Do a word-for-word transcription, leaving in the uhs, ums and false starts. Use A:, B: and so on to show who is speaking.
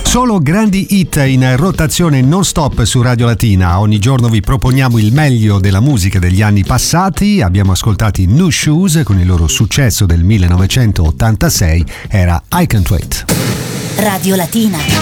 A: Solo grandi hit in rotazione non stop su Radio Latina. Ogni giorno vi proponiamo il meglio della musica degli anni passati. Abbiamo ascoltato i New Shoes con il loro successo del millenovecentottantasei, era I Can't Wait.
B: Radio Latina.